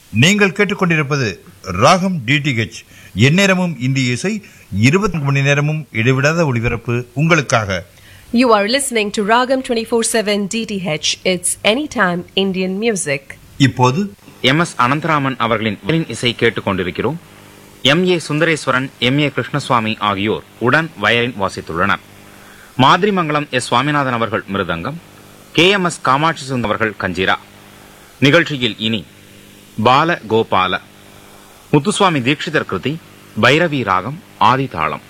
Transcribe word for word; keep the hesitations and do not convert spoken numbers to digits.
நீங்கள் கேட்டுக்கொண்டிருப்பது ராகம் டிடிஹெச், எந்நேரமும் இந்திய இசை, இருபத்தி மணி நேரமும் இடைவிடாத ஒளிபரப்பு உங்களுக்காக. You are listening to Ragam twenty-four seven D T H. It's anytime Indian music. இப்போது எம் எஸ் அனந்தராமன் அவர்களின் இசை கேட்டுக் கொண்டிருக்கிறோம். M A Sundareswaran, M A Krishnaswamy ஆகியோர் உடன் வயலின் வாசித்துள்ளனர். மாதிரிமங்கலம் எஸ் சுவாமிநாதன் அவர்கள் மிருதங்கம், K M S Kamakshi Sundaram அவர்கள் கஞ்சிரா. நிகழ்ச்சியில் இனி பால கோபால, முத்துசுவாமி தீட்சிதர் கிருதி, பைரவி ராகம், ஆதி தாளம்.